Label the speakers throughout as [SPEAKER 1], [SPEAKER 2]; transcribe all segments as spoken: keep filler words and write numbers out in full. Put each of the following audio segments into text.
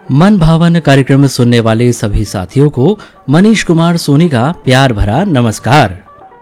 [SPEAKER 1] मन भावन कार्यक्रम में सुनने वाले सभी साथियों को मनीष कुमार सोनी का प्यार भरा नमस्कार।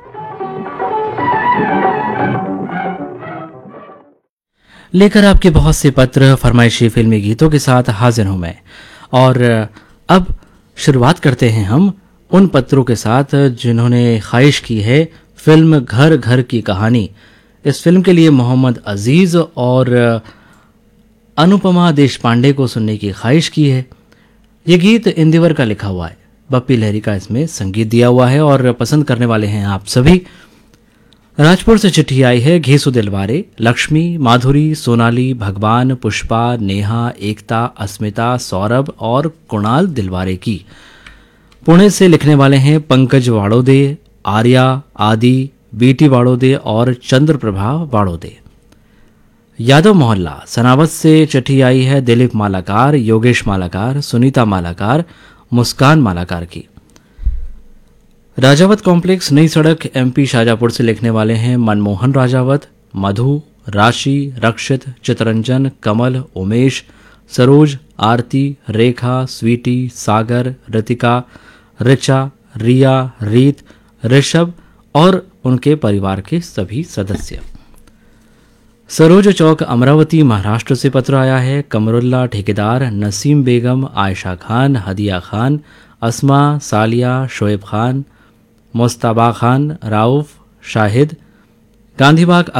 [SPEAKER 1] लेकर आपके बहुत से पत्र, फरमाइशी फिल्मी गीतों के साथ हाजिर हूं मैं। और अब शुरुआत करते हैं हम उन पत्रों के साथ जिन्होंने ख्वाहिश की है फिल्म घर घर की कहानी। इस फिल्म के लिए मोहम्मद अजीज और अनुपमा देशपांडे को सुनने की ख्वाहिश की है। ये गीत इंदिवर का लिखा हुआ है, बप्पी लहरी का इसमें संगीत दिया हुआ है और पसंद करने वाले हैं आप सभी। राजपुर से चिट्ठी आई है घेसु दिलवारे, लक्ष्मी, माधुरी, सोनाली, भगवान, पुष्पा, नेहा, एकता, अस्मिता, सौरभ और कुणाल दिलवारे की। पुणे से लिखने वाले हैं पंकज वाड़ोदे, आर्या, आदि, बीटी वाड़ोदे और चंद्र प्रभा वाड़ोदे। यादव मोहल्ला सनावत से चिट्ठी आई है दिलीप मालाकार, योगेश मालाकार, सुनीता मालाकार, मुस्कान मालाकार की। राजावत कॉम्प्लेक्स नई सड़क एमपी शाजापुर से लिखने वाले हैं मनमोहन राजावत, मधु, राशि, रक्षित, चितरंजन, कमल, उमेश, सरोज, आरती, रेखा, स्वीटी, सागर, रितिका, रिचा, रिया, रीत, ऋषभ और उनके परिवार के सभी सदस्य। सरोज चौक अमरावती महाराष्ट्र से पत्र आया है कमरुल्ला ठेकेदार, नसीम बेगम, आयशा खान, हदिया खान, अस्मा, सालिया, शोएब खान, मुस्ताबा खान, राउफ, शाहिद, गांधीबाग